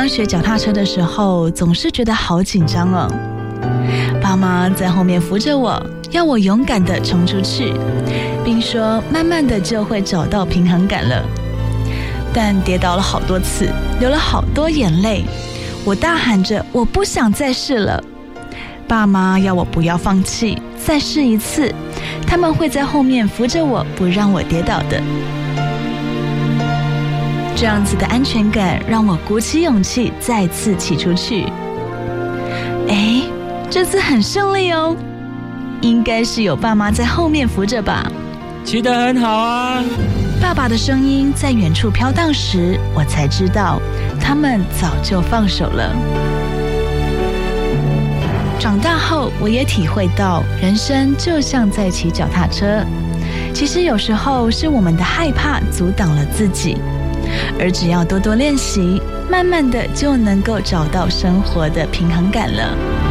刚学脚踏车的时候，总是觉得好紧张哦。爸妈在后面扶着我，要我勇敢地冲出去，并说慢慢的就会找到平衡感了。但跌倒了好多次，流了好多眼泪，我大喊着我不想再试了。爸妈要我不要放弃，再试一次，他们会在后面扶着我，不让我跌倒的。这样子的安全感让我鼓起勇气再次骑出去。这次很顺利哦，应该是有爸妈在后面扶着吧。 骑得很好啊。 爸爸的声音在远处飘荡时，我才知道他们早就放手了。长大后，我也体会到人生就像在骑脚踏车，其实有时候是我们的害怕阻挡了自己，而只要多多练习，慢慢的就能够找到生活的平衡感了。